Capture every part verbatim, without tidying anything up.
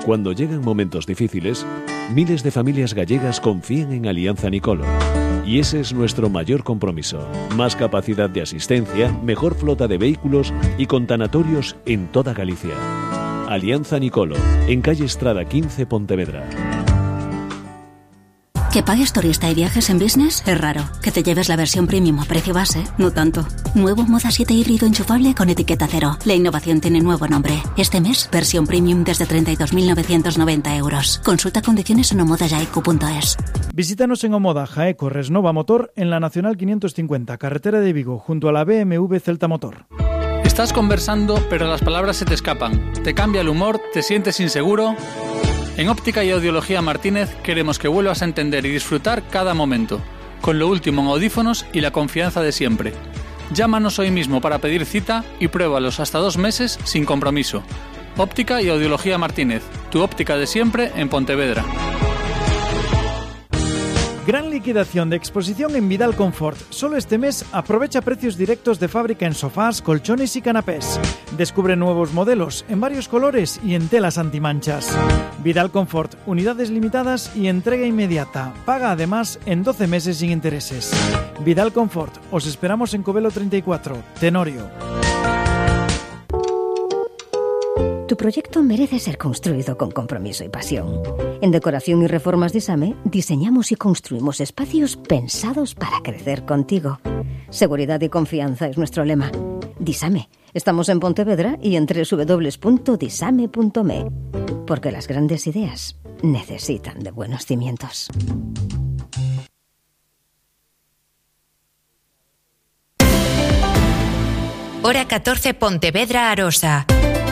Cuando llegan momentos difíciles, miles de familias gallegas confían en Alianza Nicolo. Y ese es nuestro mayor compromiso. Más capacidad de asistencia, mejor flota de vehículos y con tanatorios en toda Galicia. Alianza Nicolo, en calle Estrada quince, Pontevedra. ¿Que pagues turista y viajes en business? Es raro. Que te lleves la versión premium a precio base, no tanto. Nuevo Moda siete híbrido enchufable con etiqueta cero. La innovación tiene nuevo nombre. Este mes, versión premium desde treinta y dos mil novecientos noventa euros. Consulta condiciones en omoda jaeco punto es. Visítanos en Omoda Jaeco Resnova Motor en la Nacional quinientos cincuenta, carretera de Vigo, junto a la B M W Celta Motor. Estás conversando, pero las palabras se te escapan. Te cambia el humor, te sientes inseguro. En Óptica y Audiología Martínez queremos que vuelvas a entender y disfrutar cada momento, con lo último en audífonos y la confianza de siempre. Llámanos hoy mismo para pedir cita y pruébalos hasta dos meses sin compromiso. Óptica y Audiología Martínez, tu óptica de siempre en Pontevedra. Gran liquidación de exposición en Vidal Confort. Solo este mes aprovecha precios directos de fábrica en sofás, colchones y canapés. Descubre nuevos modelos en varios colores y en telas antimanchas. Vidal Confort, unidades limitadas y entrega inmediata. Paga además en doce meses sin intereses. Vidal Confort, os esperamos en Covelo treinta y cuatro, Tenorio. Tu proyecto merece ser construido con compromiso y pasión. En Decoración y Reformas Disame diseñamos y construimos espacios pensados para crecer contigo. Seguridad y confianza es nuestro lema. Disame. Estamos en Pontevedra y en doble u doble u doble u punto disame punto me. Porque las grandes ideas necesitan de buenos cimientos. Hora catorce, Pontevedra, Arosa.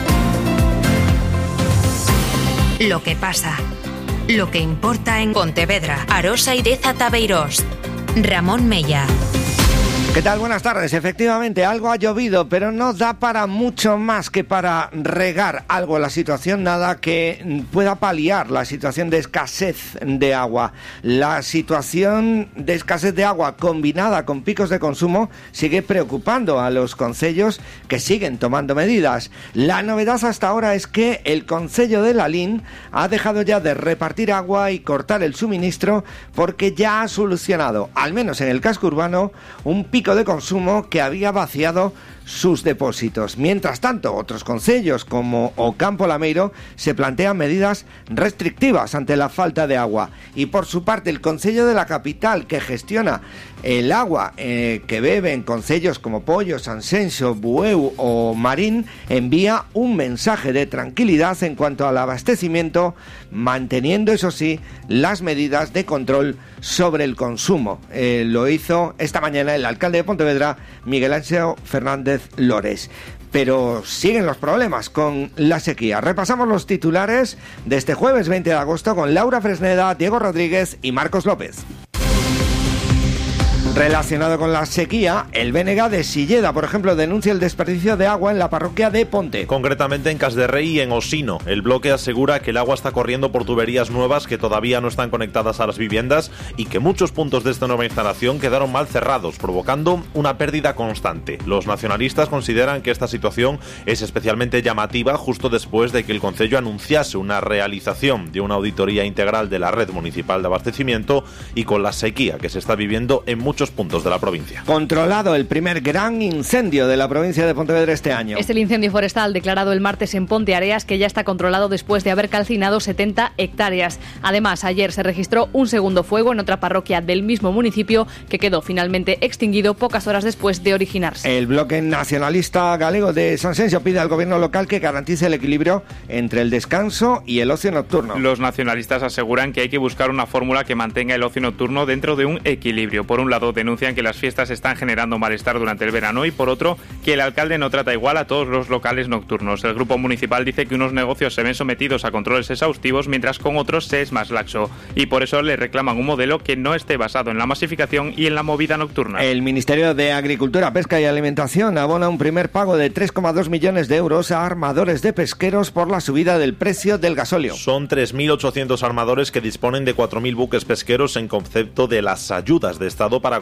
Lo que pasa, lo que importa en Pontevedra, Arosa y Deza Tabeirós. Ramón Mella. ¿Qué tal? Buenas tardes. Efectivamente, algo ha llovido, pero no da para mucho más que para regar algo la situación, nada que pueda paliar la situación de escasez de agua. La situación de escasez de agua combinada con picos de consumo sigue preocupando a los concellos, que siguen tomando medidas. La novedad hasta ahora es que el concello de Lalín ha dejado ya de repartir agua y cortar el suministro porque ya ha solucionado, al menos en el casco urbano, un pico de consumo que había vaciado sus depósitos. Mientras tanto, otros concellos como Ocampo Lameiro se plantean medidas restrictivas ante la falta de agua. Y por su parte, el concello de la capital, que gestiona el agua eh, que beben concellos como Pollo, Sanxenxo, Bueu o Marín, envía un mensaje de tranquilidad en cuanto al abastecimiento, manteniendo, eso sí, las medidas de control sobre el consumo. Eh, lo hizo esta mañana el alcalde de Pontevedra, Miguel Ángel Fernández Lores. Pero siguen los problemas con la sequía. Repasamos los titulares de este jueves veinte de agosto con Laura Fresneda, Diego Rodríguez y Marcos López. Relacionado con la sequía, el B N G de Silleda, por ejemplo, denuncia el desperdicio de agua en la parroquia de Ponte. Concretamente en Cas de Rey y en Osino. El bloque asegura que el agua está corriendo por tuberías nuevas que todavía no están conectadas a las viviendas y que muchos puntos de esta nueva instalación quedaron mal cerrados, provocando una pérdida constante. Los nacionalistas consideran que esta situación es especialmente llamativa justo después de que el concello anunciase una realización de una auditoría integral de la red municipal de abastecimiento y con la sequía que se está viviendo en muchos puntos de la provincia. Controlado el primer gran incendio de la provincia de Pontevedra este año. Es el incendio forestal declarado el martes en Ponteareas, que ya está controlado después de haber calcinado setenta hectáreas. Además, ayer se registró un segundo fuego en otra parroquia del mismo municipio que quedó finalmente extinguido pocas horas después de originarse. El bloque nacionalista galego de Sanxenxo pide al gobierno local que garantice el equilibrio entre el descanso y el ocio nocturno. Los nacionalistas aseguran que hay que buscar una fórmula que mantenga el ocio nocturno dentro de un equilibrio. Por un lado, denuncian que las fiestas están generando malestar durante el verano y, por otro, que el alcalde no trata igual a todos los locales nocturnos. El grupo municipal dice que unos negocios se ven sometidos a controles exhaustivos mientras con otros se es más laxo y por eso le reclaman un modelo que no esté basado en la masificación y en la movida nocturna. El Ministerio de Agricultura, Pesca y Alimentación abona un primer pago de tres coma dos millones de euros a armadores de pesqueros por la subida del precio del gasóleo. Son tres mil ochocientos armadores que disponen de cuatro mil buques pesqueros en concepto de las ayudas de Estado para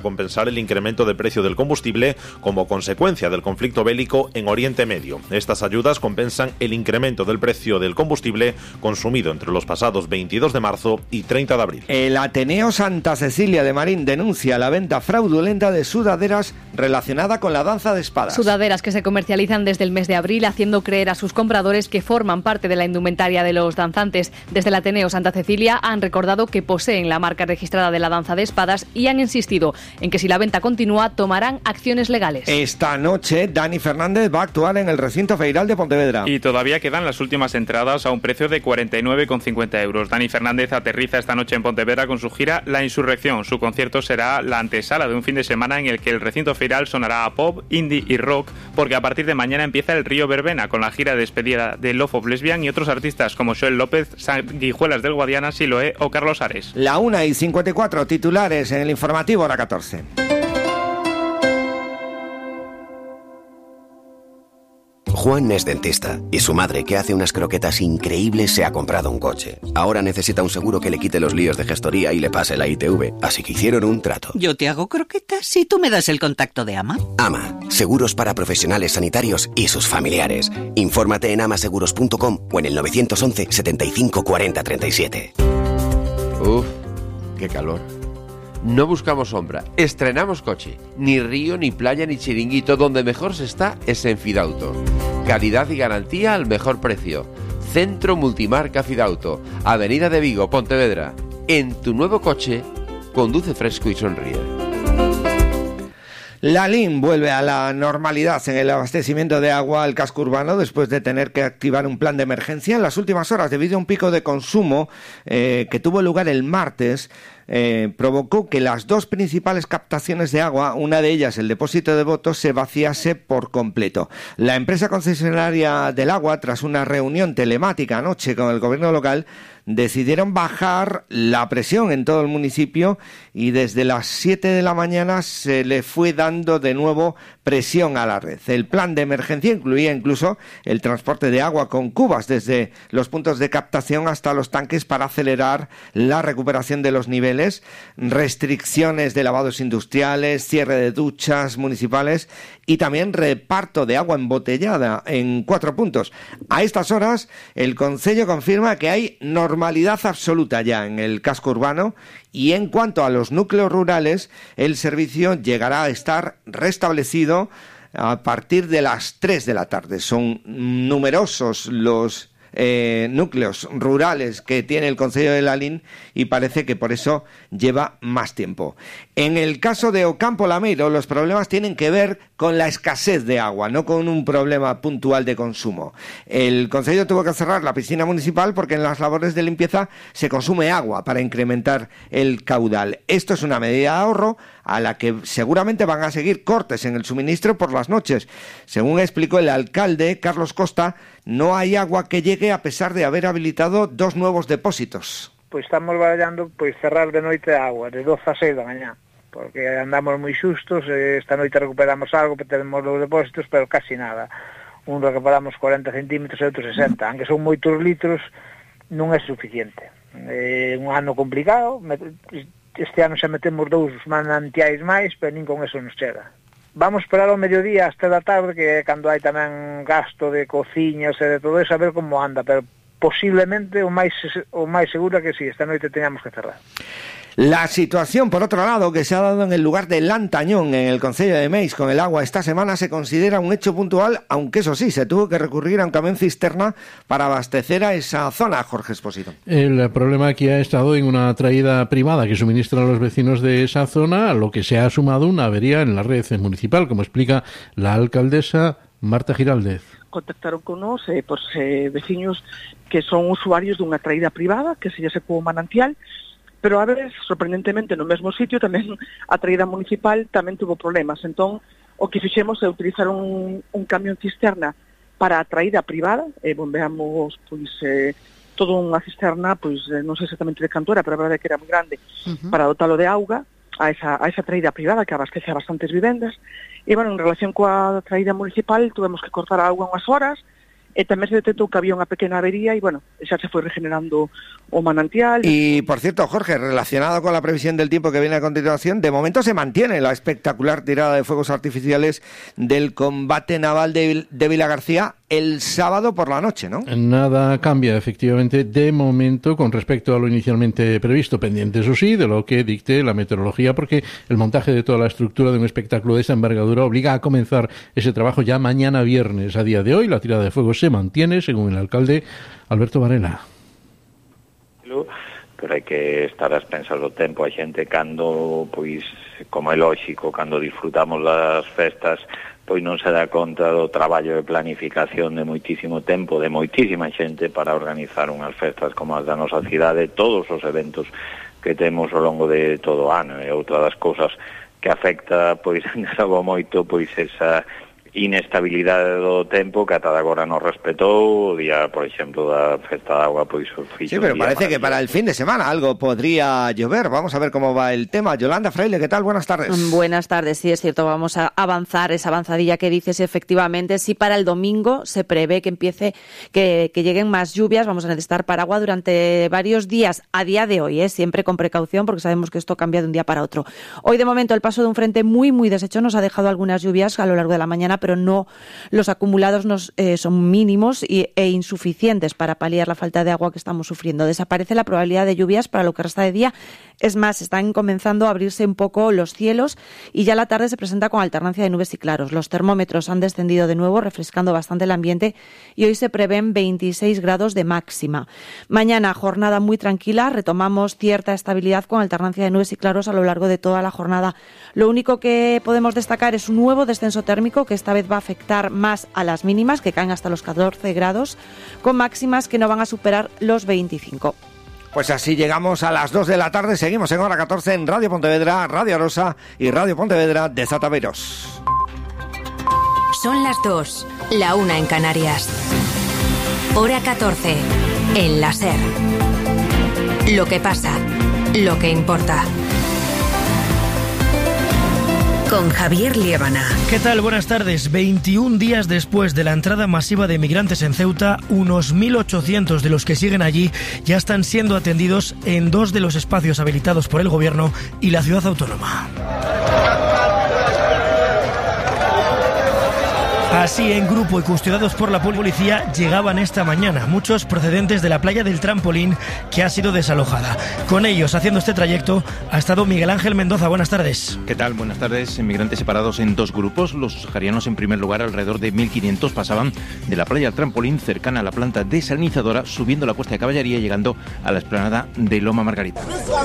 compensar el incremento de precio del combustible como consecuencia del conflicto bélico en Oriente Medio. Estas ayudas compensan el incremento del precio del combustible consumido entre los pasados veintidós de marzo y treinta de abril. El Ateneo Santa Cecilia de Marín denuncia la venta fraudulenta de sudaderas relacionada con la danza de espadas. Sudaderas que se comercializan desde el mes de abril, haciendo creer a sus compradores que forman parte de la indumentaria de los danzantes. Desde el Ateneo Santa Cecilia han recordado que poseen la marca registrada de la danza de espadas y han insistido en que si la venta continúa tomarán acciones legales. Esta noche Dani Fernández va a actuar en el recinto feiral de Pontevedra. Y todavía quedan las últimas entradas a un precio de cuarenta y nueve con cincuenta euros. Dani Fernández aterriza esta noche en Pontevedra con su gira La Insurrección. Su concierto será la antesala de un fin de semana en el que el recinto feiral sonará a pop, indie y rock, porque a partir de mañana empieza el Río Verbena con la gira de despedida de Love of Lesbian y otros artistas como Joel López, Sanguijuelas del Guadiana, Siloé o Carlos Ares. La una y cincuenta y cuatro, titulares en el informativo hora catorce. Juan es dentista y su madre, que hace unas croquetas increíbles, se ha comprado un coche. Ahora necesita un seguro que le quite los líos de gestoría y le pase la I T V, así que hicieron un trato. Yo te hago croquetas y tú me das el contacto de AMA. AMA, seguros para profesionales sanitarios y sus familiares. Infórmate en amaseguros punto com o en el nueve once, setenta y cinco, cuarenta, treinta y siete. Uf, qué calor. No buscamos sombra, estrenamos coche. Ni río, ni playa, ni chiringuito. Donde mejor se está es en Fidauto. Calidad y garantía al mejor precio. Centro Multimarca Fidauto, Avenida de Vigo, Pontevedra. En tu nuevo coche, conduce fresco y sonríe. La L I N vuelve a la normalidad en el abastecimiento de agua al casco urbano después de tener que activar un plan de emergencia en las últimas horas debido a un pico de consumo eh, que tuvo lugar el martes. Eh, provocó que las dos principales captaciones de agua, una de ellas el depósito de Botos, se vaciase por completo. La empresa concesionaria del agua, tras una reunión telemática anoche con el gobierno local, decidieron bajar la presión en todo el municipio y desde las siete de la mañana se le fue dando de nuevo presión a la red. El plan de emergencia incluía incluso el transporte de agua con cubas desde los puntos de captación hasta los tanques para acelerar la recuperación de los niveles, restricciones de lavados industriales, cierre de duchas municipales y también reparto de agua embotellada en cuatro puntos. A estas horas el Concello confirma que hay normalidad absoluta ya en el casco urbano y en cuanto a los núcleos rurales, el servicio llegará a estar restablecido a partir de las tres de la tarde. Son numerosos los Eh, núcleos rurales que tiene el Concello de Lalín y parece que por eso lleva más tiempo. En el caso de Ocampo Lameiro, los problemas tienen que ver con la escasez de agua, no con un problema puntual de consumo. El Concello tuvo que cerrar la piscina municipal porque en las labores de limpieza se consume agua para incrementar el caudal. Esto es una medida de ahorro a la que seguramente van a seguir cortes en el suministro por las noches. Según explicó el alcalde Carlos Costa, no hay agua que llegue a pesar de haber habilitado dos nuevos depósitos. Pois estamos barallando pois cerrar de noite a agua, de doce a seis da mañá, porque andamos moi xustos, esta noite recuperamos algo, que tenemos los depósitos, pero casi nada. Un recuperamos cuarenta centímetros e outro sesenta, aunque son moitos litros, non é suficiente. É un ano complicado, este ano xa metemos dous manantiais máis, pero nin con eso nos chega. Vamos esperar ao mediodía hasta da tarde, que é cando hai tamén gasto de cociñas e de todo eso, a ver como anda, pero posiblemente o máis o máis seguro que si, sí, esta noite teñamos que cerrar. La situación, por otro lado, que se ha dado en el lugar de Lantañón, en el concello de Meis, con el agua esta semana, se considera un hecho puntual, aunque eso sí, se tuvo que recurrir a un camión cisterna para abastecer a esa zona, Jorge Espósito. El problema aquí ha estado en una traída privada que suministra a los vecinos de esa zona, a lo que se ha sumado una avería en la red municipal, como explica la alcaldesa Marta Giraldez. Contactaron con nos eh, pues, eh, vecinos que son usuarios dunha traída privada, que se lle secou o manantial, pero a veces, sorprendentemente, no mesmo sitio tamén a traída municipal tamén tuvo problemas. Entón, o que fixemos é utilizar un, un camión cisterna para a traída privada, e bombeamos pois, eh, todo unha cisterna, pois eh, non sei exactamente de canto era, pero a verdade é que era moi grande, uh-huh. para dotalo de auga a esa, a esa traída privada que abastece a bastantes vivendas. E, bueno, en relación coa traída municipal, tuvemos que cortar a auga unhas horas, e tamén se detectou que había unha pequena avería e, bueno, xa se foi regenerando o manantial. Y, por cierto, Jorge, relacionado con la previsión del tiempo que viene a continuación, de momento se mantiene la espectacular tirada de fuegos artificiales del combate naval de, de Vilagarcía el sábado por la noche, ¿no? Nada cambia, efectivamente, de momento con respecto a lo inicialmente previsto, pendiente, eso sí, de lo que dicte la meteorología, porque el montaje de toda la estructura de un espectáculo de esa envergadura obliga a comenzar ese trabajo ya mañana viernes. A día de hoy, la tirada de fuego se mantiene, según el alcalde Alberto Varela. Pero hai que estar a expensas do tempo. A xente cando, pois, como é lóxico, cando disfrutamos das festas, pois non se dá conta do traballo de planificación de moitísimo tempo, de moitísima xente para organizar unhas festas como as da nosa cidade, todos os eventos que temos ao longo de todo o ano. E outra das cousas que afecta, pois, algo moito, pois, esa inestabilidade do tempo que ata agora non respetou. O día, por exemplo, da festa de agua, pois fixo. Sí, pero parece que para el fin de semana algo podría llover. Vamos a ver cómo va el tema. Yolanda Fraile, ¿qué tal? Buenas tardes. Buenas tardes, sí, es cierto, vamos a avanzar esa avanzadilla que dices, efectivamente. Sí, para el domingo se prevé que empiece, que, que lleguen más lluvias. Vamos a necesitar paraguas durante varios días, a día de hoy, ¿eh? Siempre con precaución, porque sabemos que esto cambia de un día para otro. Hoy, de momento, el paso de un frente muy, muy deshecho nos ha dejado algunas lluvias a lo largo de la mañana, pero no, los acumulados nos, eh, son mínimos y, e insuficientes para paliar la falta de agua que estamos sufriendo. Desaparece la probabilidad de lluvias para lo que resta de día. Es más, están comenzando a abrirse un poco los cielos y ya la tarde se presenta con alternancia de nubes y claros. Los termómetros han descendido de nuevo, refrescando bastante el ambiente, y hoy se prevén veintiséis grados de máxima. Mañana, jornada muy tranquila, retomamos cierta estabilidad con alternancia de nubes y claros a lo largo de toda la jornada. Lo único que podemos destacar es un nuevo descenso térmico que esta vez va a afectar más a las mínimas, que caen hasta los catorce grados, con máximas que no van a superar los veinticinco. Pues así llegamos a las dos de la tarde. Seguimos en hora catorce en Radio Pontevedra, Radio Arosa y Radio Pontevedra de Zataveros. Son las dos, la una en Canarias. Hora catorce, en la SER. Lo que pasa, lo que importa. Con Javier Liébana. ¿Qué tal? Buenas tardes. veintiún días después de la entrada masiva de migrantes en Ceuta, unos mil ochocientos de los que siguen allí ya están siendo atendidos en dos de los espacios habilitados por el Gobierno y la ciudad autónoma. Así, en grupo y custodiados por la policía, llegaban esta mañana, muchos procedentes de la playa del Trampolín, que ha sido desalojada. Con ellos, haciendo este trayecto, ha estado Miguel Ángel Mendoza. Buenas tardes. ¿Qué tal? Buenas tardes. Inmigrantes separados en dos grupos. Los saharianos, en primer lugar, alrededor de mil quinientos, pasaban de la playa del Trampolín, cercana a la planta desalinizadora, subiendo la cuesta de Caballería, llegando a la explanada de Loma Margarita.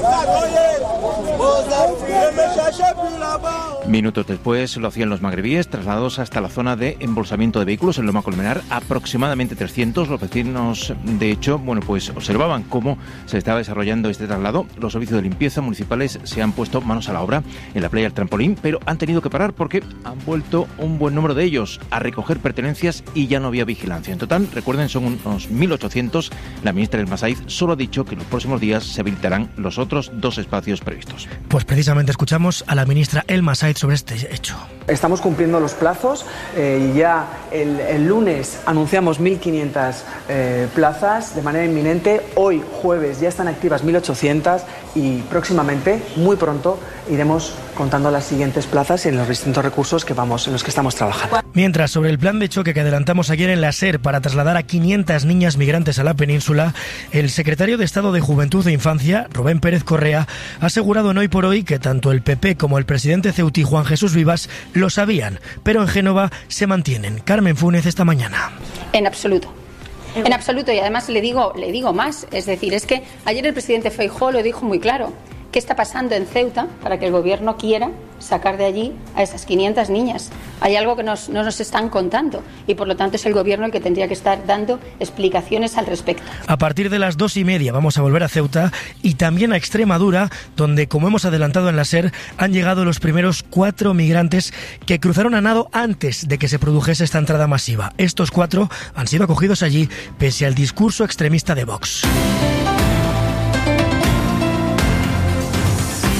Minutos después lo hacían los magrebíes, trasladados hasta la zona de embolsamiento de vehículos en Loma Colmenar, aproximadamente trescientos. Los vecinos, de hecho, bueno, pues observaban cómo se estaba desarrollando este traslado. Los servicios de limpieza municipales se han puesto manos a la obra en la playa del Trampolín, pero han tenido que parar porque han vuelto un buen número de ellos a recoger pertenencias y ya no había vigilancia. En total, recuerden, son unos mil ochocientos. La ministra Elma Saiz solo ha dicho que en los próximos días se habilitarán los otros dos espacios previstos. Pues precisamente escuchamos a la ministra Elma Saiz sobre este hecho. Estamos cumpliendo los plazos. Eh, ya el, el lunes anunciamos mil quinientas eh, plazas de manera inminente. Hoy, jueves, ya están activas mil ochocientas y próximamente, muy pronto, iremos contando las siguientes plazas en los distintos recursos que vamos, en los que estamos trabajando. Mientras, sobre el plan de choque que adelantamos ayer en la SER para trasladar a quinientas niñas migrantes a la península, el secretario de Estado de Juventud e Infancia, Rubén Pérez Correa, ha asegurado en Hoy por Hoy que tanto el P P como el presidente ceutí, Juan Jesús Vivas, lo sabían, pero en Génova se mantienen. Carmen Fúnez, esta mañana. En absoluto. En absoluto, y además le digo, le digo más, es decir, es que ayer el presidente Feijóo lo dijo muy claro. ¿Qué está pasando en Ceuta para que el gobierno quiera sacar de allí a esas quinientas niñas? Hay algo que nos, no nos están contando y por lo tanto es el gobierno el que tendría que estar dando explicaciones al respecto. A partir de las dos y media vamos a volver a Ceuta y también a Extremadura, donde, como hemos adelantado en la SER, han llegado los primeros cuatro migrantes que cruzaron a nado antes de que se produjese esta entrada masiva. Estos cuatro han sido acogidos allí pese al discurso extremista de Vox.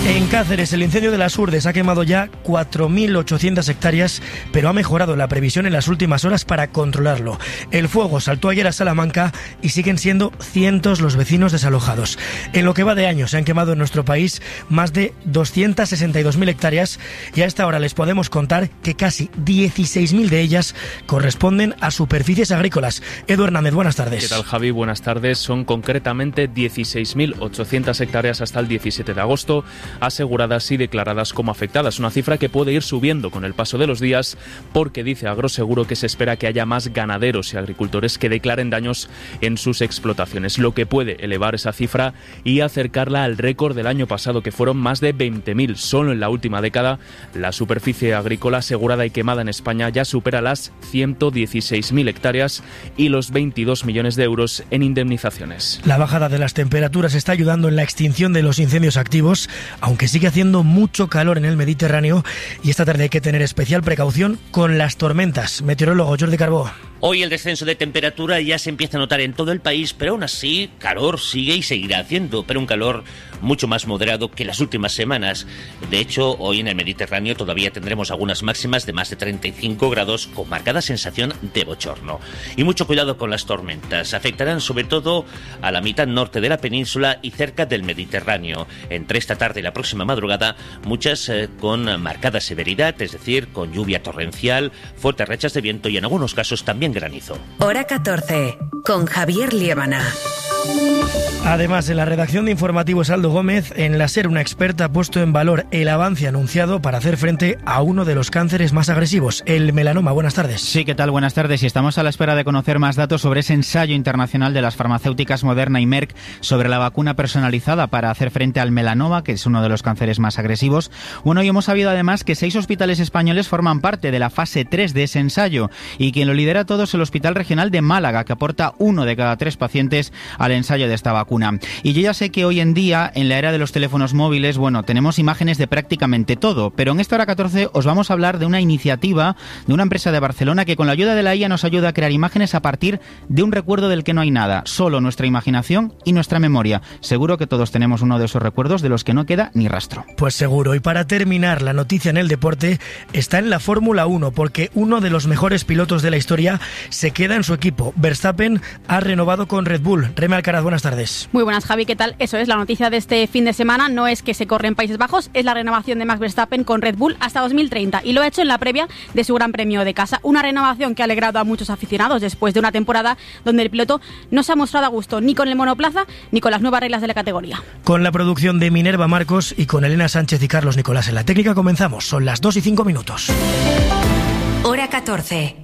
En Cáceres, el incendio de las Urdes ha quemado ya cuatro mil ochocientas hectáreas, pero ha mejorado la previsión en las últimas horas para controlarlo. El fuego saltó ayer a Salamanca y siguen siendo cientos los vecinos desalojados. En lo que va de año se han quemado en nuestro país más de doscientas sesenta y dos mil hectáreas y a esta hora les podemos contar que casi dieciséis mil de ellas corresponden a superficies agrícolas. Edu Hernández, buenas tardes. ¿Qué tal, Javi? Buenas tardes. Son concretamente dieciséis mil ochocientas hectáreas hasta el diecisiete de agosto. Aseguradas y declaradas como afectadas, una cifra que puede ir subiendo con el paso de los días porque dice Agroseguro que se espera que haya más ganaderos y agricultores que declaren daños en sus explotaciones, lo que puede elevar esa cifra y acercarla al récord del año pasado, que fueron más de veinte mil. Solo en la última década la superficie agrícola asegurada y quemada en España ya supera las ciento dieciséis mil hectáreas y los veintidós millones de euros en indemnizaciones. La bajada de las temperaturas está ayudando en la extinción de los incendios activos, aunque sigue haciendo mucho calor en el Mediterráneo y esta tarde hay que tener especial precaución con las tormentas. Meteorólogo Jordi Carbó. Hoy el descenso de temperatura ya se empieza a notar en todo el país, pero aún así calor sigue y seguirá haciendo, pero un calor mucho más moderado que las últimas semanas. De hecho, hoy en el Mediterráneo todavía tendremos algunas máximas de más de treinta y cinco grados con marcada sensación de bochorno. Y mucho cuidado con las tormentas. Afectarán sobre todo a la mitad norte de la península y cerca del Mediterráneo. Entre esta tarde y la próxima madrugada, muchas eh, con marcada severidad, es decir, con lluvia torrencial, fuertes rachas de viento y en algunos casos también granizo. Hora catorce, con Javier Liébana. Además, en la redacción de Informativos Aldo Gómez, en la SER una experta ha puesto en valor el avance anunciado para hacer frente a uno de los cánceres más agresivos, el melanoma. Buenas tardes. Sí, ¿qué tal? Buenas tardes. Y estamos a la espera de conocer más datos sobre ese ensayo internacional de las farmacéuticas Moderna y Merck sobre la vacuna personalizada para hacer frente al melanoma, que es uno de los cánceres más agresivos. Bueno, y hemos sabido además que seis hospitales españoles forman parte de la fase tres de ese ensayo y quien lo lidera todo es el Hospital Regional de Málaga, que aporta uno de cada tres pacientes al ensayo de esta vacuna. Y yo ya sé que hoy en día, en la era de los teléfonos móviles, bueno, tenemos imágenes de prácticamente todo, pero en esta hora catorce os vamos a hablar de una iniciativa de una empresa de Barcelona que con la ayuda de la I A nos ayuda a crear imágenes a partir de un recuerdo del que no hay nada, solo nuestra imaginación y nuestra memoria. Seguro que todos tenemos uno de esos recuerdos de los que no queda ni rastro. Pues seguro. Y para terminar, la noticia en el deporte está en la Fórmula uno, porque uno de los mejores pilotos de la historia se queda en su equipo. Verstappen ha renovado con Red Bull. Reme Alcaraz, buenas tardes. Muy buenas, Javi, ¿qué tal? Eso es, la noticia de este fin de semana no es que se corre en Países Bajos, es la renovación de Max Verstappen con Red Bull hasta dos mil treinta y lo ha hecho en la previa de su Gran Premio de casa. Una renovación que ha alegrado a muchos aficionados después de una temporada donde el piloto no se ha mostrado a gusto ni con el monoplaza ni con las nuevas reglas de la categoría. Con la producción de Minerva Marcos y con Elena Sánchez y Carlos Nicolás en la técnica comenzamos. Son las dos y cinco minutos. Hora catorce.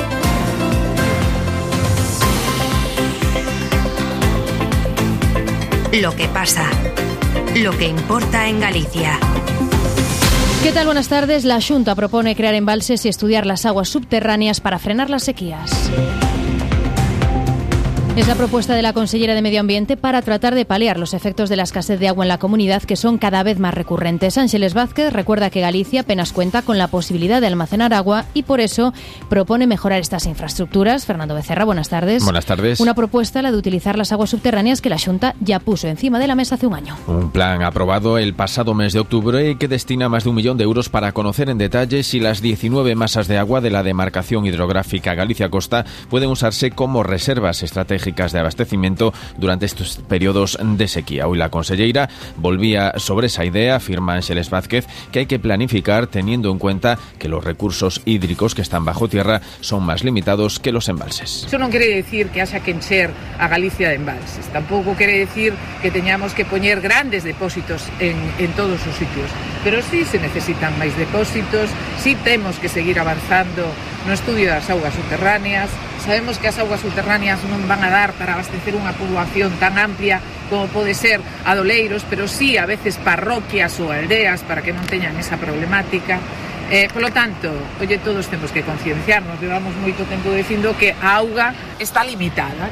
Lo que pasa, lo que importa en Galicia. ¿Qué tal? Buenas tardes. La Xunta propone crear embalses y estudiar las aguas subterráneas para frenar las sequías. Es la propuesta de la consellera de Medio Ambiente para tratar de paliar los efectos de la escasez de agua en la comunidad, que son cada vez más recurrentes. Ángeles Vázquez recuerda que Galicia apenas cuenta con la posibilidad de almacenar agua y por eso propone mejorar estas infraestructuras. Fernando Becerra, buenas tardes. Buenas tardes. Una propuesta, la de utilizar las aguas subterráneas, que la Xunta ya puso encima de la mesa hace un año. Un plan aprobado el pasado mes de octubre y que destina más de un millón de euros para conocer en detalle si las diecinueve masas de agua de la demarcación hidrográfica Galicia Costa pueden usarse como reservas estratégicas de abastecimiento durante estos periodos de sequía. Hoy la consellera volvía sobre esa idea, afirma Ángeles Vázquez, que hay que planificar teniendo en cuenta que los recursos hídricos que están bajo tierra son más limitados que los embalses. Eso non quere decir que haya que encher a Galicia de embalses, tampouco quere decir que teñamos que poñer grandes depósitos en, en todos os sitios, pero sí se necesitan máis depósitos, sí temos que seguir avanzando no estudio das augas subterráneas. Sabemos que as augas subterráneas non van a dar para abastecer unha poboación tan amplia como pode ser Adoleiros, pero sí a veces parroquias ou aldeas para que non teñan esa problemática. Eh, polo tanto, oye, todos temos que concienciarnos, levamos moito tempo dicindo que a auga está limitada.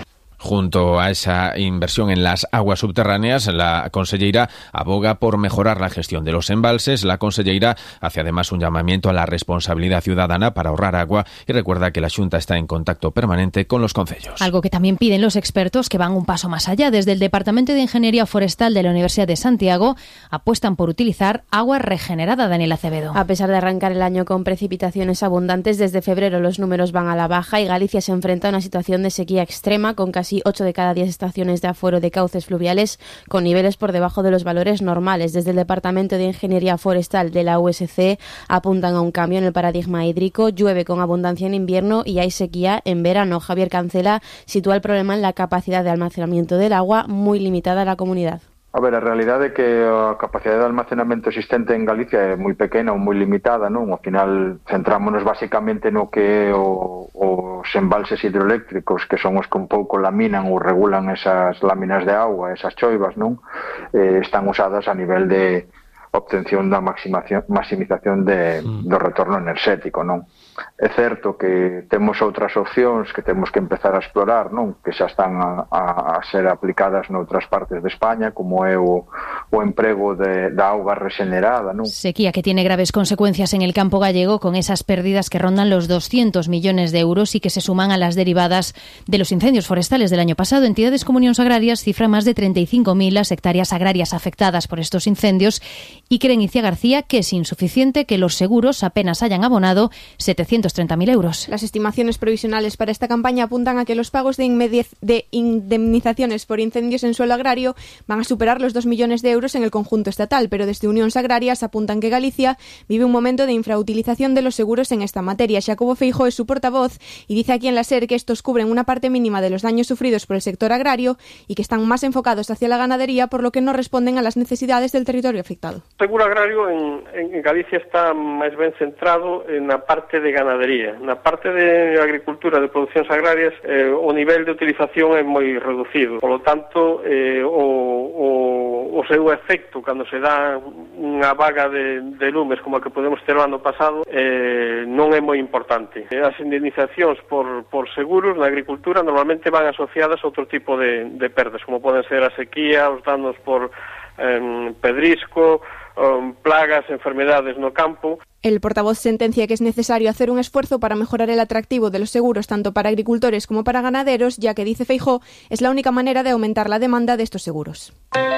Junto a esa inversión en las aguas subterráneas, la conselleira aboga por mejorar la gestión de los embalses. La conselleira hace además un llamamiento a la responsabilidad ciudadana para ahorrar agua y recuerda que la Xunta está en contacto permanente con los concellos. Algo que también piden los expertos, que van un paso más allá. Desde el Departamento de Ingeniería Forestal de la Universidad de Santiago apuestan por utilizar agua regenerada. Daniela Acevedo. A pesar de arrancar el año con precipitaciones abundantes, desde febrero los números van a la baja y Galicia se enfrenta a una situación de sequía extrema, con casi ocho de cada diez estaciones de aforo de cauces fluviales con niveles por debajo de los valores normales. Desde el Departamento de Ingeniería Forestal de la U S C apuntan a un cambio en el paradigma hídrico. Llueve con abundancia en invierno y hay sequía en verano. Javier Cancela sitúa el problema en la capacidad de almacenamiento del agua, muy limitada a la comunidad. A ver, a realidade é que a capacidade de almacenamento existente en Galicia é moi pequena ou moi limitada, non? Ao final centrámonos basicamente no que é o, os embalses hidroeléctricos, que son os que un pouco laminan ou regulan esas láminas de agua, esas choivas, non? Eh, están usadas a nivel de obtención da maximización de, do retorno enerxético, non? É certo que temos outras opcións que temos que empezar a explorar, non? Que xa están a, a, a ser aplicadas noutras partes de España, como é o, o emprego de, da auga regenerada, non? Sequía que tiene graves consecuencias en el campo gallego, con esas pérdidas que rondan los doscientos millones de euros y que se suman a las derivadas de los incendios forestales del año pasado. Entidades como Unións Agrarias cifran más de treinta y cinco mil las hectáreas agrarias afectadas por estos incendios y creen Inicia García que es insuficiente que los seguros apenas hayan abonado setecientos treinta mil euros. Las estimaciones provisionales para esta campaña apuntan a que los pagos de, de indemnizaciones por incendios en suelo agrario van a superar los dos millones de euros en el conjunto estatal, pero desde Unións Agrarias apuntan que Galicia vive un momento de infrautilización de los seguros en esta materia. Xacobo Feijóo es su portavoz y dice aquí en la SER que estos cubren una parte mínima de los daños sufridos por el sector agrario y que están más enfocados hacia la ganadería, por lo que no responden a las necesidades del territorio afectado. Seguro agrario en, en Galicia está máis ben centrado na parte de ganadería. Na parte de agricultura, de producións agrarias, eh, o nivel de utilización é moi reducido. Por lo tanto, eh, o, o, o seu efecto cando se dá unha vaga de, de lumes como a que podemos ter o ano pasado eh, non é moi importante. As indemnizacións por, por seguros na agricultura normalmente van asociadas a outro tipo de, de perdas, como poden ser a sequía, os danos por eh, pedrisco, plagas, enfermedades no campo. El portavoz sentencia que es necesario hacer un esfuerzo para mejorar el atractivo de los seguros tanto para agricultores como para ganaderos, ya que, dice Feijóo, es la única manera de aumentar la demanda de estos seguros.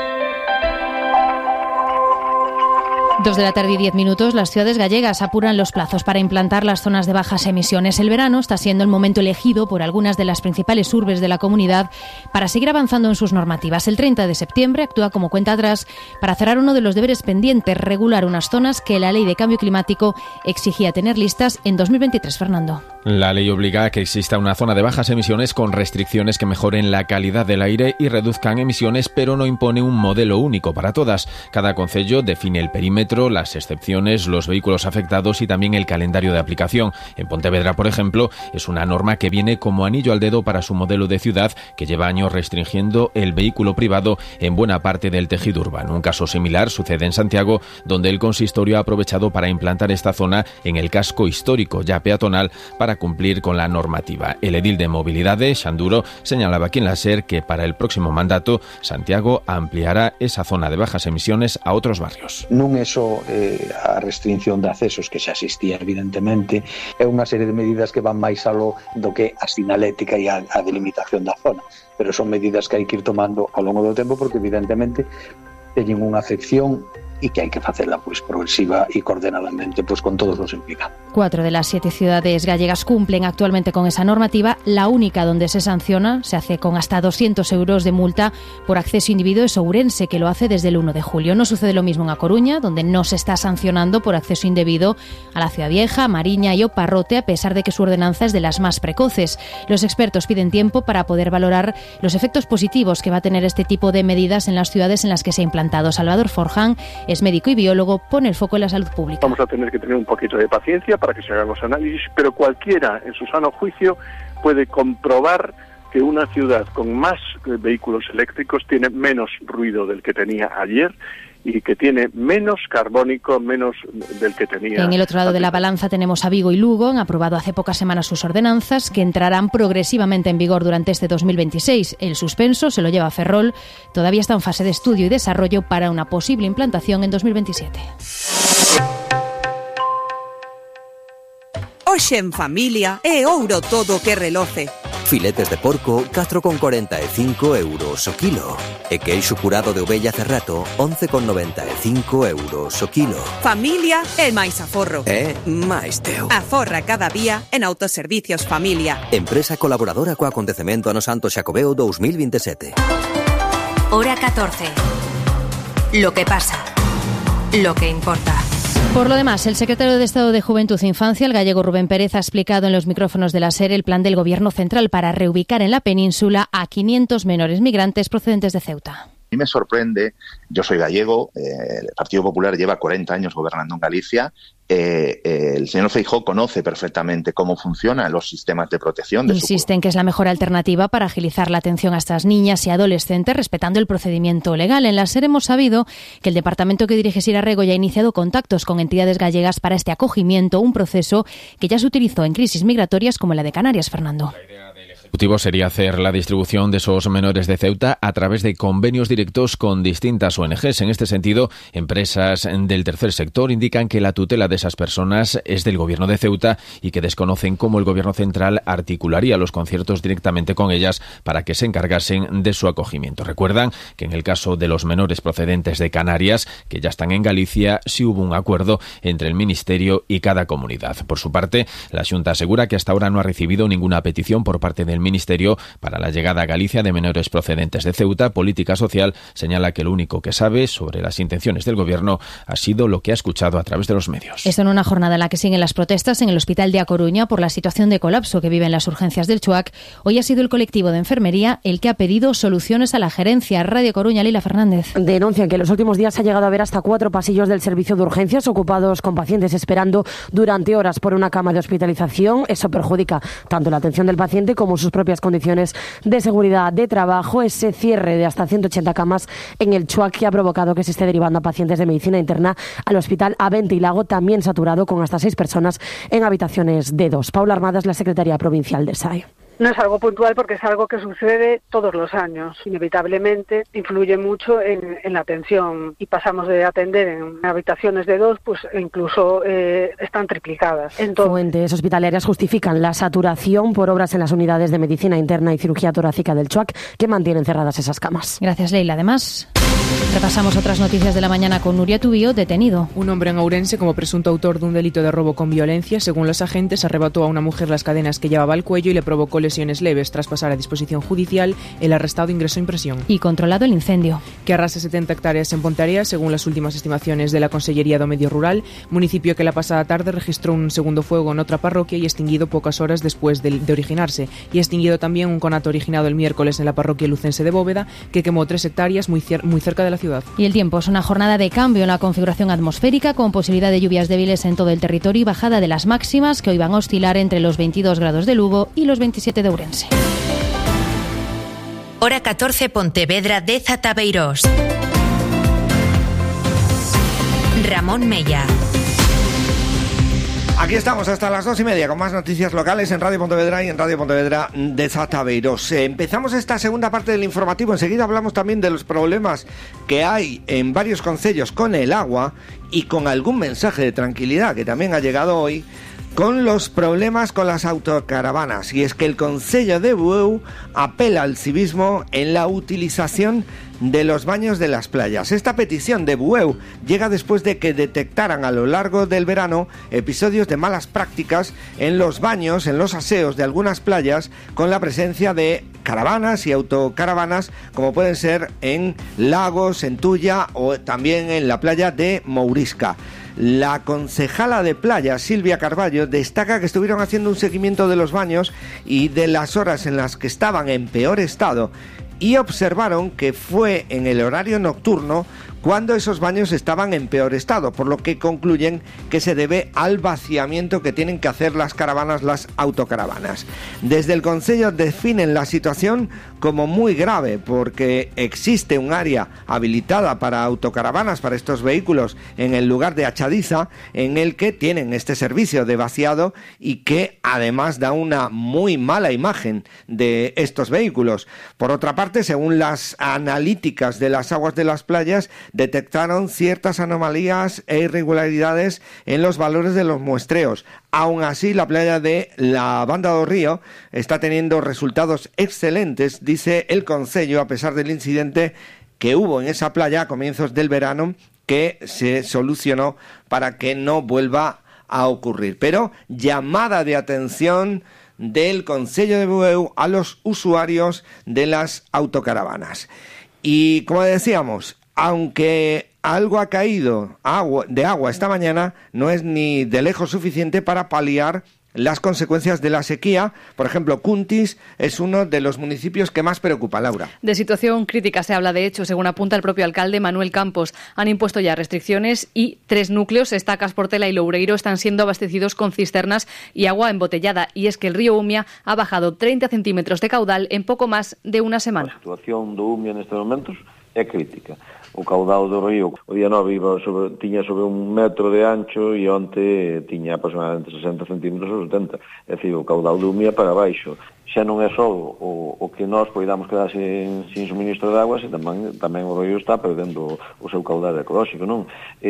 Dos de la tarde y diez minutos, las ciudades gallegas apuran los plazos para implantar las zonas de bajas emisiones. El verano está siendo el momento elegido por algunas de las principales urbes de la comunidad para seguir avanzando en sus normativas. El treinta de septiembre actúa como cuenta atrás para cerrar uno de los deberes pendientes, regular unas zonas que la Ley de Cambio Climático exigía tener listas en dos mil veintitrés. Fernando. La ley obliga a que exista una zona de bajas emisiones con restricciones que mejoren la calidad del aire y reduzcan emisiones, pero no impone un modelo único para todas. Cada concello define el perímetro, las excepciones, los vehículos afectados y también el calendario de aplicación. En Pontevedra, por ejemplo, es una norma que viene como anillo al dedo para su modelo de ciudad, que lleva años restringiendo el vehículo privado en buena parte del tejido urbano. Un caso similar sucede en Santiago, donde el consistorio ha aprovechado para implantar esta zona en el casco histórico ya peatonal para cumplir con la normativa. El edil de Movilidad, Xanduro, señalaba aquí en la SER que para el próximo mandato Santiago ampliará esa zona de bajas emisiones a otros barrios. Non é só eh, a restricción de accesos que xa existía evidentemente, é unha serie de medidas que van máis aló do que a sinalética e a, a delimitación da zona, pero son medidas que hai que ir tomando ao longo do tempo porque evidentemente teñen unha afección y que hay que hacerla pues progresiva y coordinadamente pues con todos los implicados. Cuatro de las siete ciudades gallegas cumplen actualmente con esa normativa. La única donde se sanciona, se hace con hasta doscientos euros de multa por acceso individuo, es Ourense, que lo hace desde el uno de julio. No sucede lo mismo en A Coruña, donde no se está sancionando por acceso indebido a la Ciudad Vieja, Mariña y Oparrote, a pesar de que su ordenanza es de las más precoces. Los expertos piden tiempo para poder valorar los efectos positivos que va a tener este tipo de medidas en las ciudades en las que se ha implantado. Salvador Forján es médico y biólogo, pone el foco en la salud pública. Vamos a tener que tener un poquito de paciencia para que se hagan los análisis, pero cualquiera en su sano juicio puede comprobar que una ciudad con más vehículos eléctricos tiene menos ruido del que tenía ayer y que tiene menos carbónico, menos del que tenía. En el otro lado de la balanza tenemos a Vigo y Lugo. Han aprobado hace pocas semanas sus ordenanzas que entrarán progresivamente en vigor durante este dos mil veintiséis. El suspenso se lo lleva Ferrol. Todavía está en fase de estudio y desarrollo para una posible implantación en dos mil veintisiete. Hoxe en familia é ouro todo que reloce. Filetes de porco, catro con corenta e cinco euros o kilo. E queixo curado de ovella Cerrato, once con noventa e cinco euros o kilo. Familia é máis aforro. É máis teu. Aforra cada día en Autoservicios Familia. Empresa colaboradora co acontecemento Ano Santo Xacobeo dos mil veintisiete. Hora catorce. Lo que pasa. Lo que importa. Por lo demás, el secretario de Estado de Juventud e Infancia, el gallego Rubén Pérez, ha explicado en los micrófonos de la SER el plan del Gobierno central para reubicar en la península a quinientos menores migrantes procedentes de Ceuta. A mí me sorprende, yo soy gallego, eh, el Partido Popular lleva cuarenta años gobernando en Galicia, eh, eh, el señor Feijóo conoce perfectamente cómo funcionan los sistemas de protección de Insiste en que es la mejor alternativa para agilizar la atención a estas niñas y adolescentes respetando el procedimiento legal. En la SER hemos sabido que el departamento que dirige Sira Rego ya ha iniciado contactos con entidades gallegas para este acogimiento, un proceso que ya se utilizó en crisis migratorias como la de Canarias, Fernando. El objetivo sería hacer la distribución de esos menores de Ceuta a través de convenios directos con distintas O N Ges. En este sentido, empresas del tercer sector indican que la tutela de esas personas es del Gobierno de Ceuta y que desconocen cómo el Gobierno central articularía los conciertos directamente con ellas para que se encargasen de su acogimiento. Recuerdan que en el caso de los menores procedentes de Canarias, que ya están en Galicia, sí hubo un acuerdo entre el Ministerio y cada comunidad. Por su parte, la Xunta asegura que hasta ahora no ha recibido ninguna petición por parte del Ministerio para la llegada a Galicia de menores procedentes de Ceuta. Política Social señala que lo único que sabe sobre las intenciones del Gobierno ha sido lo que ha escuchado a través de los medios. Esto en una jornada en la que siguen las protestas en el Hospital de A Coruña por la situación de colapso que viven las urgencias del Chuac. Hoy ha sido el colectivo de enfermería el que ha pedido soluciones a la gerencia. Radio Coruña, Lila Fernández. Denuncian que en los últimos días ha llegado a haber hasta cuatro pasillos del servicio de urgencias ocupados con pacientes esperando durante horas por una cama de hospitalización. Eso perjudica tanto la atención del paciente como sus propias condiciones de seguridad de trabajo. Ese cierre de hasta ciento ochenta camas en el Chuac que ha provocado que se esté derivando a pacientes de medicina interna al hospital Avente y Lago, también saturado con hasta seis personas en habitaciones de dos. Paula Armadas, la secretaria provincial de S A E. No es algo puntual porque es algo que sucede todos los años. Inevitablemente influye mucho en, en la atención y pasamos de atender en habitaciones de dos, pues incluso eh, están triplicadas. Entonces, fuentes hospitalarias justifican la saturación por obras en las unidades de medicina interna y cirugía torácica del Chuac que mantienen cerradas esas camas. Gracias, Leila. Además, repasamos otras noticias de la mañana con Nuria Tubío, detenido. Un hombre en Ourense como presunto autor de un delito de robo con violencia. Según los agentes, arrebató a una mujer las cadenas que llevaba al cuello y le provocó lesiones leves. Tras pasar a disposición judicial, el arrestado ingresó en prisión. Y controlado el incendio, que arrasa setenta hectáreas en Pontarea, según las últimas estimaciones de la Consellería do Medio Rural, municipio que la pasada tarde registró un segundo fuego en otra parroquia y extinguido pocas horas después de, de originarse. Y extinguido también un conato originado el miércoles en la parroquia lucense de Bóveda, que quemó tres hectáreas muy, cier- muy cerca de la ciudad. Y el tiempo es una jornada de cambio en la configuración atmosférica, con posibilidad de lluvias débiles en todo el territorio y bajada de las máximas, que hoy van a oscilar entre los veintidós grados de Lugo y los veintisiete de Ourense. Hora catorce, Pontevedra de Zatabeirós. Ramón Mella. Aquí estamos hasta las dos y media con más noticias locales en Radio Pontevedra y en Radio Pontevedra de Zatabeirós. Eh, empezamos esta segunda parte del informativo. Enseguida hablamos también de los problemas que hay en varios concellos con el agua y con algún mensaje de tranquilidad que también ha llegado hoy con los problemas con las autocaravanas. Y es que el Concello de Bueu apela al civismo en la utilización de los baños de las playas. Esta petición de Bueu llega después de que detectaran a lo largo del verano episodios de malas prácticas en los baños, en los aseos de algunas playas, con la presencia de caravanas y autocaravanas, como pueden ser en Lagos, en Tulla o también en la playa de Mourisca. La concejala de playa, Silvia Carballo, destaca que estuvieron haciendo un seguimiento de los baños y de las horas en las que estaban en peor estado y observaron que fue en el horario nocturno cuando esos baños estaban en peor estado, por lo que concluyen que se debe al vaciamiento que tienen que hacer las caravanas, las autocaravanas. Desde el Concello definen la situación como muy grave, porque existe un área habilitada para autocaravanas, para estos vehículos, en el lugar de Achadiza, en el que tienen este servicio de vaciado y que además da una muy mala imagen de estos vehículos. Por otra parte, según las analíticas de las aguas de las playas, detectaron ciertas anomalías e irregularidades en los valores de los muestreos. Aún así, la playa de la Banda do Río está teniendo resultados excelentes, dice el Concello, a pesar del incidente que hubo en esa playa a comienzos del verano, que se solucionó para que no vuelva a ocurrir. Pero llamada de atención del Concello de Bueu a los usuarios de las autocaravanas. Y como decíamos, aunque algo ha caído agua, de agua esta mañana, no es ni de lejos suficiente para paliar las consecuencias de la sequía. Por ejemplo, Cuntis es uno de los municipios que más preocupa, Laura. De situación crítica se habla, de hecho, según apunta el propio alcalde Manuel Campos. Han impuesto ya restricciones y tres núcleos, Estacas, Portela y Loureiro, están siendo abastecidos con cisternas y agua embotellada. Y es que el río Umia ha bajado treinta centímetros de caudal en poco más de una semana. La situación do Umia nestes momentos é crítica. O caudal do río o día nove iba sobre, tiña sobre un metro de ancho e onte tiña aproximadamente sesenta centímetros ou setenta. É dicir, o caudal do Umia para baixo. Xa non é só o, o que nós poidamos quedar sin, sin suministro de agua, se tamén, tamén o río está perdendo o seu caudal ecolóxico, non?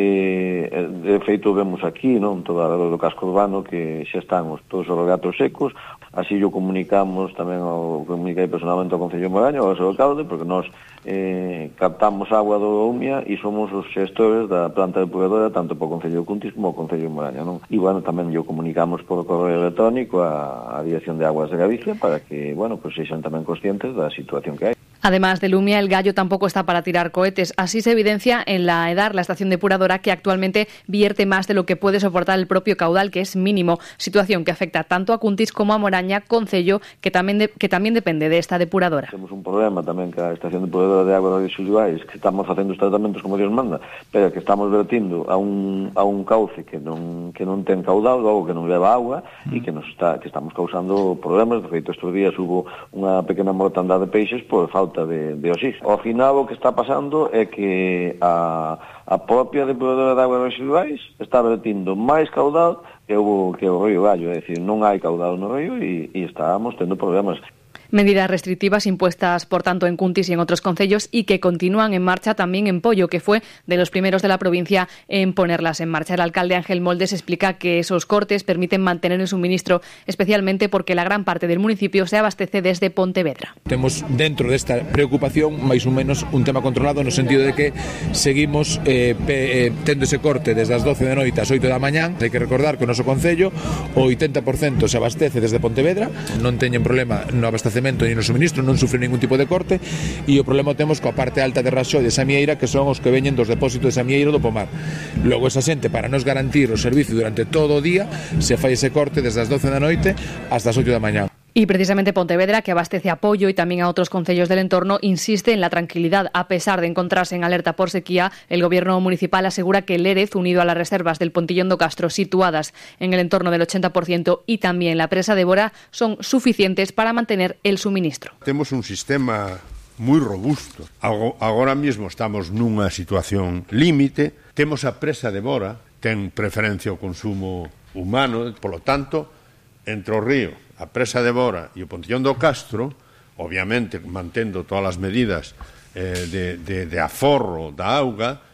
E, de feito, vemos aquí, non, todo alrededor do casco urbano, que xa están os, todos os regatos secos. Así o comunicamos tamén, ao, comuniquei personalmente ao Concello de Moraña, ao seu alcalde, porque nós eh, captamos agua do Umia e somos os xestores da planta depuradora tanto para o Concello de Cuntis como o Concello de Moraña, non? E, bueno, tamén o comunicamos por correo electrónico a, a Dirección de Aguas de Galicia para que, bueno, pues sexan tamén conscientes da situación que hai. Además del Umia, el Gallo tampoco está para tirar cohetes. Así se evidencia en la EDAR, la estación depuradora, que actualmente vierte más de lo que puede soportar el propio caudal, que es mínimo. Situación que afecta tanto a Cuntis como a Moraña, concello que tamén, de, que tamén depende de esta depuradora. Temos un problema tamén que a estación depuradora de agua de Xulivais, que estamos facendo os tratamentos como Dios manda, pero que estamos vertindo a un, a un cauce que non, que non ten caudal, algo que non leva agua, e que nos está, que estamos causando problemas. De feito, estes días hubo unha pequena mortandade de peixes por falta de, de oxígeno. Ao final, o que está pasando é que a, a propia depuradora de agua de Xulivais está vertindo máis caudal que o, que o río Gallo, é dicir, non hai caudal no río e, e estamos tendo problemas. Medidas restrictivas impuestas, por tanto, en Cuntis y en otros concellos y que continúan en marcha también en Pollo, que fue de los primeros de la provincia en ponerlas en marcha. El alcalde Ángel Moldes explica que esos cortes permiten mantener el suministro, especialmente porque la gran parte del municipio se abastece desde Pontevedra. Temos dentro desta preocupación máis ou menos un tema controlado no sentido de que seguimos eh, pe, eh, tendo ese corte desde as doce da noite ás oito da mañán. Hai que recordar que o noso concello o oitenta por cento se abastece desde Pontevedra, non teñen problema no abastecemento ni no suministro, non sufre ningún tipo de corte, e o problema temos coa parte alta de Raxó e de Samieira, que son os que veñen dos depósitos de Samieira do Pomar. Logo, esa xente, para nos garantir o servicio durante todo o día, se fai ese corte desde as doce da noite hasta as oito da mañán. Y precisamente Pontevedra, que abastece a Pollo y también a otros concellos del entorno, insiste en la tranquilidad. A pesar de encontrarse en alerta por sequía, el gobierno municipal asegura que el Lérez, unido a las reservas del Pontillón do Castro situadas en el entorno del ochenta por ciento y también la presa de Bora, son suficientes para mantener el suministro. Temos un sistema moi robusto. Agora mesmo estamos nunha situación límite. Temos a presa de Bora, ten preferencia ao consumo humano, polo tanto, entre o río, a presa de Bora e o Pontillón do Castro, obviamente mantendo todas as medidas eh, de, de, de aforro da auga,